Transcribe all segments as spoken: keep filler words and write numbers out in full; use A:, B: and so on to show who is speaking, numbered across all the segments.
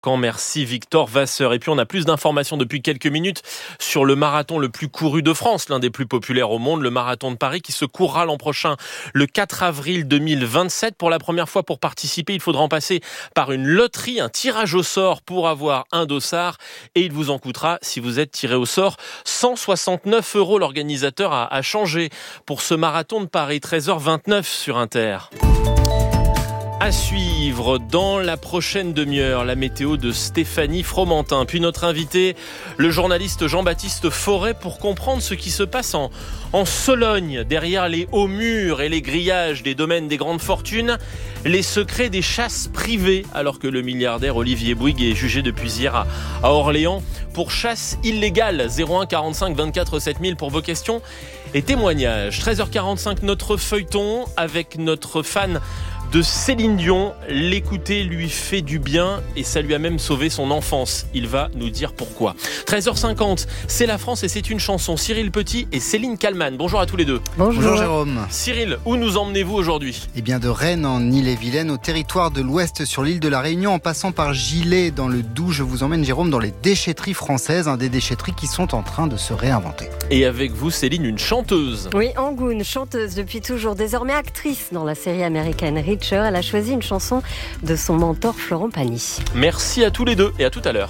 A: Merci Victor Vasseur. Et puis on a plus d'informations depuis quelques minutes sur le marathon le plus couru de France, l'un des plus populaires au monde, le marathon de Paris qui se courra l'an prochain le quatre avril deux mille vingt-sept. Pour la première fois, pour participer, il faudra en passer par une loterie, un tirage au sort pour avoir un dossard et il vous en coûtera, si vous êtes tiré au sort, cent soixante-neuf euros. L'organisateur a, a changé pour ce marathon de Paris. treize heures vingt-neuf sur Inter. À suivre dans la prochaine demi-heure, la météo de Stéphanie Fromentin. Puis notre invité, le journaliste Jean-Baptiste Forêt, pour comprendre ce qui se passe en, en Sologne, derrière les hauts murs et les grillages des domaines des grandes fortunes, les secrets des chasses privées, alors que le milliardaire Olivier Bouygues est jugé depuis hier à, à Orléans pour chasse illégale. zéro un quarante-cinq vingt-quatre sept mille pour vos questions et témoignages. treize heures quarante-cinq, notre feuilleton avec notre fan de Céline Dion. L'écouter lui fait du bien et ça lui a même sauvé son enfance. Il va nous dire pourquoi. treize heures cinquante, c'est la France et c'est une chanson. Cyril Petit et Céline Kallmann. Bonjour à tous les deux.
B: Bonjour, Bonjour Jérôme.
A: Cyril, où nous emmenez-vous aujourd'hui ?
B: Eh bien de Rennes en Ille-et-Vilaine au territoire de l'Ouest sur l'île de la Réunion en passant par Gilet dans le Doubs. Je vous emmène Jérôme dans les déchetteries françaises, hein, des déchetteries qui sont en train de se réinventer.
A: Et avec vous Céline, une chanteuse.
C: Oui, Angoune, chanteuse depuis toujours, désormais actrice dans la série américaine Reacher. Elle a choisi une chanson de son mentor Florent Pagny.
A: Merci à tous les deux et à tout à l'heure.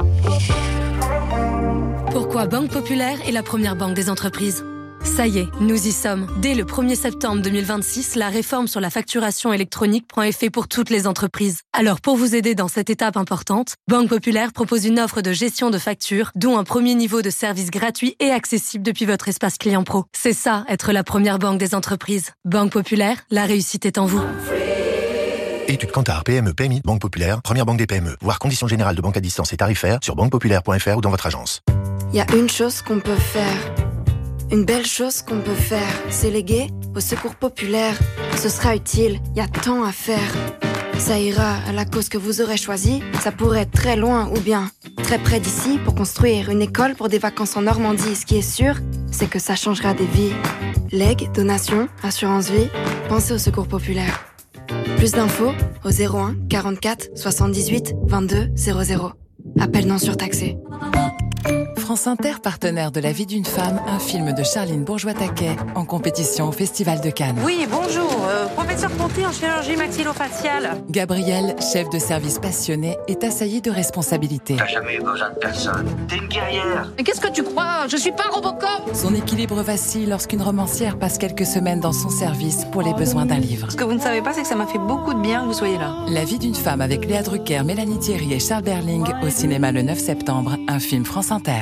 D: Pourquoi Banque Populaire est la première banque des entreprises ? Ça y est, nous y sommes. Dès le premier septembre deux mille vingt-six, la réforme sur la facturation électronique prend effet pour toutes les entreprises. Alors pour vous aider dans cette étape importante, Banque Populaire propose une offre de gestion de factures, dont un premier niveau de service gratuit et accessible depuis votre espace client pro. C'est ça, être la première banque des entreprises. Banque Populaire, la réussite est en vous.
E: Études Kantar, P M E, P M I, Banque Populaire, première banque des P M E. Voir conditions générales de banque à distance et tarifaires sur banque populaire point f r ou dans votre agence.
F: Il y a une chose qu'on peut faire. Une belle chose qu'on peut faire, c'est léguer au secours populaire. Ce sera utile, il y a tant à faire. Ça ira à la cause que vous aurez choisie. Ça pourrait être très loin ou bien très près d'ici pour construire une école pour des vacances en Normandie. Ce qui est sûr, c'est que ça changera des vies. Legs, donations, assurance vie, pensez au secours populaire. Plus d'infos au zéro un quarante-quatre soixante-dix-huit vingt-deux zéro zéro. Appel non surtaxé.
G: France Inter, partenaire de La vie d'une femme, un film de Charline Bourgeois-Taquet, en compétition au Festival de Cannes.
H: Oui, bonjour, euh, professeur Ponty en chirurgie maxillofaciale.
G: Gabrielle, chef de service passionné, est assaillie de responsabilités.
I: T'as jamais eu besoin de personne. T'es une guerrière.
H: Mais qu'est-ce que tu crois ? Je suis pas Robocop.
G: Son équilibre vacille lorsqu'une romancière passe quelques semaines dans son service pour les besoins d'un livre.
H: Ce que vous ne savez pas, c'est que ça m'a fait beaucoup de bien que vous soyez là.
G: La vie d'une femme avec Léa Drucker, Mélanie Thierry et Charles Berling, au cinéma le neuf septembre, un film France Inter.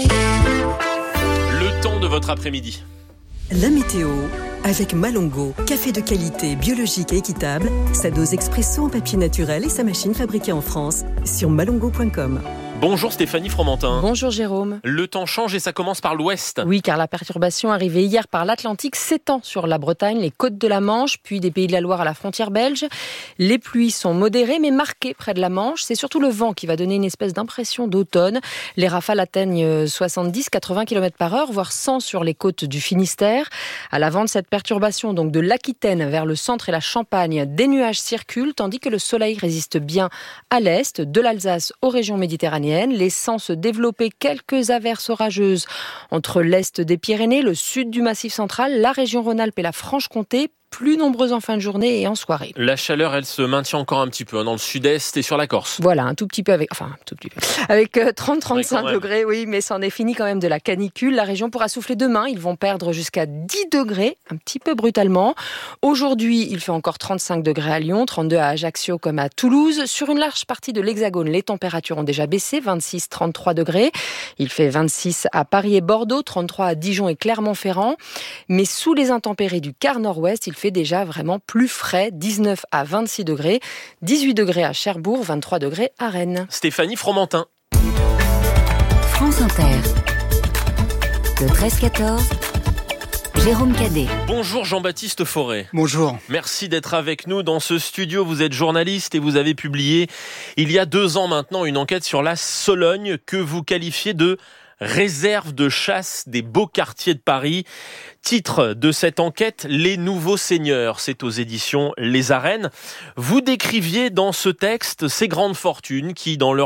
A: Le temps de votre après-midi.
J: La météo avec Malongo, café de qualité biologique et équitable, sa dose expresso en papier naturel et sa machine fabriquée en France sur malongo point com.
A: Bonjour Stéphanie Fromentin.
K: Bonjour Jérôme.
A: Le temps change et ça commence par l'ouest.
K: Oui, car la perturbation arrivée hier par l'Atlantique s'étend sur la Bretagne, les côtes de la Manche, puis des Pays de la Loire à la frontière belge. Les pluies sont modérées mais marquées près de la Manche. C'est surtout le vent qui va donner une espèce d'impression d'automne. Les rafales atteignent soixante-dix à quatre-vingts kilomètres par heure, voire cent sur les côtes du Finistère. À l'avant de cette perturbation, donc de l'Aquitaine vers le centre et la Champagne, des nuages circulent, tandis que le soleil résiste bien à l'est, de l'Alsace aux régions méditerranéennes, laissant se développer quelques averses orageuses entre l'est des Pyrénées, le sud du Massif central, la région Rhône-Alpes et la Franche-Comté, plus nombreuses en fin de journée et en soirée.
A: La chaleur, elle se maintient encore un petit peu hein, dans le sud-est et sur la Corse.
K: Voilà, un tout petit peu avec, enfin, un tout petit peu, avec euh, trente à trente-cinq degrés, oui, mais c'en est fini quand même de la canicule. La région pourra souffler demain, ils vont perdre jusqu'à dix degrés, un petit peu brutalement. Aujourd'hui, il fait encore trente-cinq degrés à Lyon, trente-deux à Ajaccio comme à Toulouse. Sur une large partie de l'Hexagone, les températures ont déjà baissé, vingt-six à trente-trois degrés. Il fait vingt-six à Paris et Bordeaux, trente-trois à Dijon et Clermont-Ferrand. Mais sous les intempéries du quart nord-ouest, il fait déjà vraiment plus frais, dix-neuf à vingt-six degrés, dix-huit degrés à Cherbourg, vingt-trois degrés à Rennes.
A: Stéphanie Fromentin.
L: France Inter. Le treize quatorze. Jérôme Cadet.
A: Bonjour Jean-Baptiste Forêt.
B: Bonjour.
A: Merci d'être avec nous dans ce studio. Vous êtes journaliste et vous avez publié il y a deux ans maintenant une enquête sur la Sologne que vous qualifiez de réserve de chasse des beaux quartiers de Paris. Titre de cette enquête, Les Nouveaux Seigneurs. C'est aux éditions Les Arènes. Vous décriviez dans ce texte ces grandes fortunes qui, dans leur